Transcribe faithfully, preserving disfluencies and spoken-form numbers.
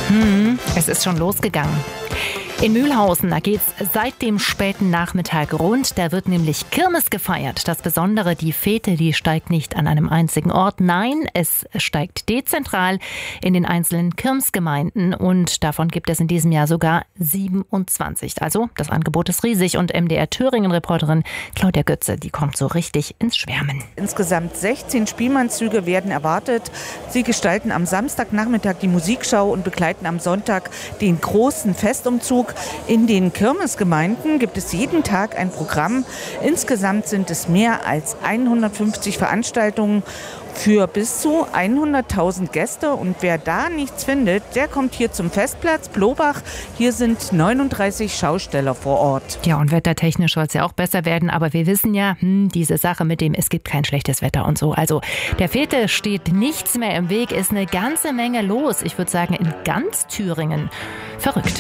Hm, es ist schon losgegangen. In Mühlhausen, da geht's seit dem späten Nachmittag rund. Da wird nämlich Kirmes gefeiert. Das Besondere, die Fete, die steigt nicht an einem einzigen Ort. Nein, es steigt dezentral in den einzelnen Kirmsgemeinden. Und davon gibt es in diesem Jahr sogar siebenundzwanzig. Also, das Angebot ist riesig. Und M D R Thüringen-Reporterin Claudia Götze, die kommt so richtig ins Schwärmen. Insgesamt sechzehn Spielmannszüge werden erwartet. Sie gestalten am Samstagnachmittag die Musikschau und begleiten am Sonntag den großen Festumzug. In den Kirmesgemeinden gibt es jeden Tag ein Programm. Insgesamt sind es mehr als hundertfünfzig Veranstaltungen für bis zu hunderttausend Gäste. Und wer da nichts findet, der kommt hier zum Festplatz Blobach. Hier sind neununddreißig Schausteller vor Ort. Ja, und wettertechnisch soll es ja auch besser werden. Aber wir wissen ja, hm, diese Sache mit dem, es gibt kein schlechtes Wetter und so. Also der Fete steht nichts mehr im Weg, ist eine ganze Menge los. Ich würde sagen, in ganz Thüringen. Verrückt.